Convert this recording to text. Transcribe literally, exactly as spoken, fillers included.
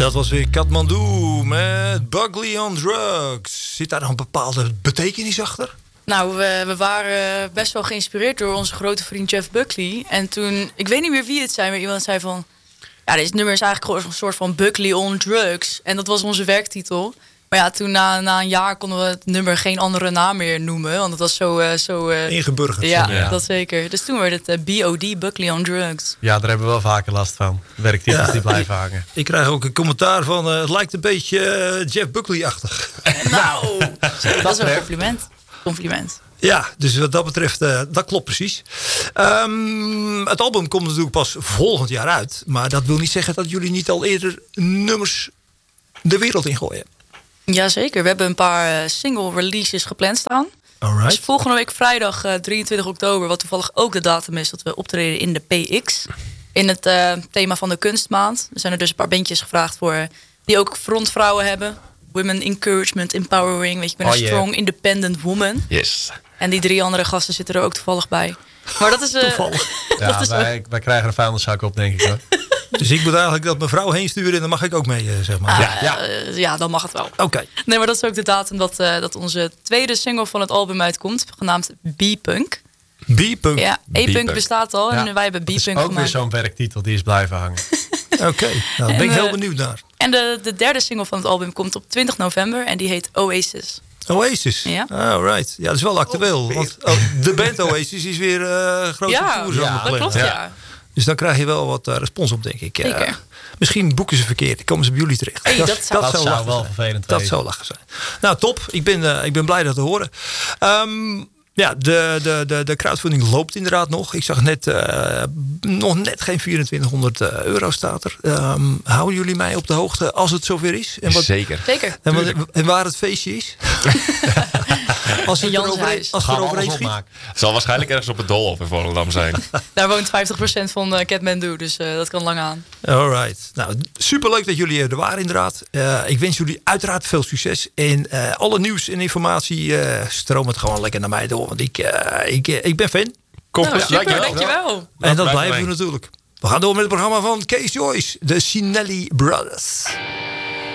Dat was weer Kathmandu met Buckley on Drugs. Zit daar nog een bepaalde betekenis achter? Nou, we, we waren best wel geïnspireerd door onze grote vriend Jeff Buckley. En toen, ik weet niet meer wie het zei, maar iemand zei van... Ja, dit nummer is eigenlijk gewoon een soort van Buckley on Drugs. En dat was onze werktitel. Maar ja, toen na, na een jaar konden we het nummer geen andere naam meer noemen. Want het was zo... Uh, zo uh, ingeburgerd. Ja, ja, dat zeker. Dus toen werd het uh, B O D, Buckley on Drugs. Ja, daar hebben we wel vaker last van. Werktitels ja, die blijven hangen. Ik krijg ook een commentaar van... Uh, het lijkt een beetje uh, Jeff Buckley-achtig. Nou, dat is een compliment. Compliment. Ja, dus wat dat betreft, uh, dat klopt precies. Um, het album komt natuurlijk pas volgend jaar uit. Maar dat wil niet zeggen dat jullie niet al eerder nummers de wereld ingooien. Jazeker, we hebben een paar uh, single releases gepland staan. Alright. Dus volgende week vrijdag uh, drieëntwintig oktober, wat toevallig ook de datum is dat we optreden in de P X. In het uh, thema van de kunstmaand. Er zijn er dus een paar bandjes gevraagd voor die ook frontvrouwen hebben. Women Encouragement, Empowering. Weet je, ik ben oh, een yeah. strong, independent woman. Yes. En die drie andere gasten zitten er ook toevallig bij. Maar dat is... Uh, toevallig. Ja, dat is wij, uh, wij krijgen een vuilniszak op, denk ik hoor. Dus ik moet eigenlijk dat mijn vrouw heen sturen en dan mag ik ook mee, zeg maar. Uh, ja, ja. Uh, ja, dan mag het wel. Oké. Okay. Nee, maar dat is ook de datum dat, uh, dat onze tweede single van het album uitkomt. Genaamd B-Punk. B-Punk? Ja, E-Punk bestaat al en ja. wij hebben B-Punk gemaakt. Dat is ook weer zo'n werktitel, die is blijven hangen. Oké, okay. nou, daar ben ik heel benieuwd naar. En de, de derde single van het album komt op twintig november en die heet Oasis. Oasis? Ja. Alright. Ja, dat is wel actueel. Oh, want oh, de band Oasis is weer uh, grote ja, tours aan ja, dat klopt, ja. ja. Dus dan krijg je wel wat uh, respons op, denk ik. Zeker. Uh, misschien boeken ze verkeerd. Dan komen ze bij jullie terecht. Hey, dat, dat zou, dat zou, zou wel zijn. vervelend Dat wezen. zou lachen zijn. Nou, top. Ik ben, uh, ik ben blij dat te horen. Um, Ja, de, de, de, de crowdfunding loopt inderdaad nog. Ik zag net, uh, nog net geen vierentwintighonderd euro staat er. Um, houden jullie mij op de hoogte als het zover is? En wat, Zeker. Zeker. En, wat, en waar het feestje is? als het eroverheen erover schiet? Het zal waarschijnlijk ergens op het Doolhof in Volendam zijn. Daar woont vijftig procent van uh, Kathmandu, dus uh, dat kan lang aan. Alright. Nou, superleuk dat jullie er waren inderdaad. Uh, ik wens jullie uiteraard veel succes. En uh, alle nieuws en informatie uh, stroom het gewoon lekker naar mij door. Want ik, uh, ik, uh, ik ben fan. Kom, nou, super, dankjewel. dankjewel. En dat blijven we natuurlijk. We gaan door met het programma van Kees Joyce. De Sinelli Brothers.